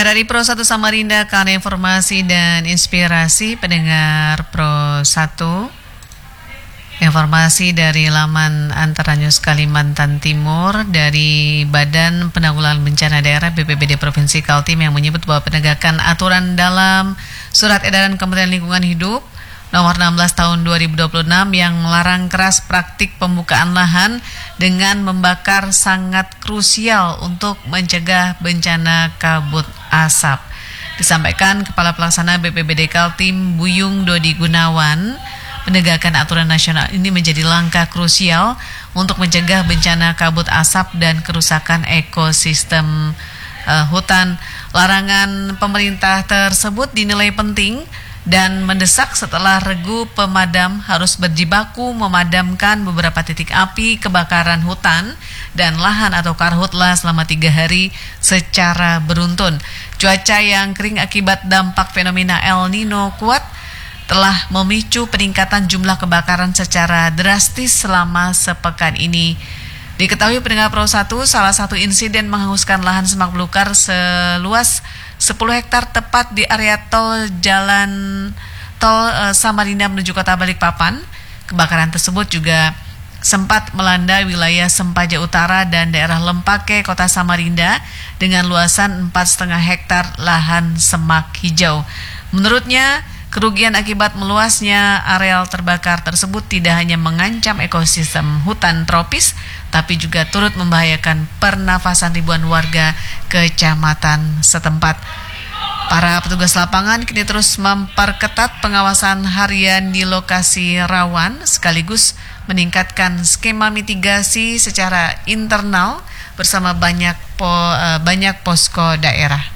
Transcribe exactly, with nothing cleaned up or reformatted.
R R I Pro satu Samarinda, karena informasi dan inspirasi pendengar Pro satu. Informasi dari laman Antara News Kalimantan Timur dari Badan Penanggulangan Bencana Daerah B P B D Provinsi Kaltim yang menyebut bahwa penegakan aturan dalam Surat Edaran Kementerian Lingkungan Hidup nomor enam belas tahun dua ribu dua puluh enam yang melarang keras praktik pembukaan lahan dengan membakar sangat krusial untuk mencegah bencana kabut asap. Disampaikan Kepala Pelaksana B P B D Kaltim Buyung Dodi Gunawan, penegakan aturan nasional ini menjadi langkah krusial untuk mencegah bencana kabut asap dan kerusakan ekosistem uh, hutan. Larangan pemerintah tersebut dinilai penting dan mendesak setelah regu pemadam harus berjibaku memadamkan beberapa titik api kebakaran hutan dan lahan atau karhutla selama tiga hari secara beruntun. Cuaca yang kering akibat dampak fenomena El Nino kuat telah memicu peningkatan jumlah kebakaran secara drastis selama sepekan ini. Diketahui pendengar Pro satu, salah satu insiden menghanguskan lahan semak belukar seluas sepuluh hektar tepat di area tol jalan tol e, Samarinda menuju kota Balikpapan. Kebakaran tersebut juga sempat melanda wilayah Sempaja Utara dan daerah Lempake, kota Samarinda dengan luasan empat koma lima hektar lahan semak hijau. Menurutnya, kerugian akibat meluasnya areal terbakar tersebut tidak hanya mengancam ekosistem hutan tropis, tapi juga turut membahayakan pernafasan ribuan warga kecamatan setempat. Para petugas lapangan kini terus memperketat pengawasan harian di lokasi rawan, sekaligus meningkatkan skema mitigasi secara internal bersama banyak po, banyak posko daerah.